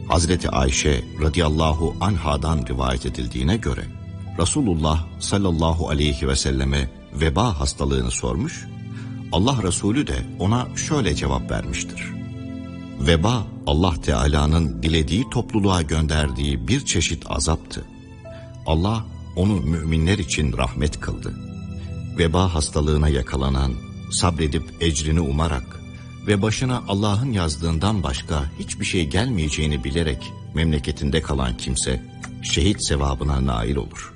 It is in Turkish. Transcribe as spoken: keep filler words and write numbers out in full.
Hazreti Ayşe radıyallahu anhadan rivayet edildiğine göre Resulullah sallallahu aleyhi ve selleme veba hastalığını sormuş, Allah Resulü de ona şöyle cevap vermiştir. Veba Allah Teala'nın dilediği topluluğa gönderdiği bir çeşit azaptı. Allah onu müminler için rahmet kıldı. Veba hastalığına yakalanan, sabredip ecrini umarak ve başına Allah'ın yazdığından başka hiçbir şey gelmeyeceğini bilerek memleketinde kalan kimse şehit sevabına nail olur.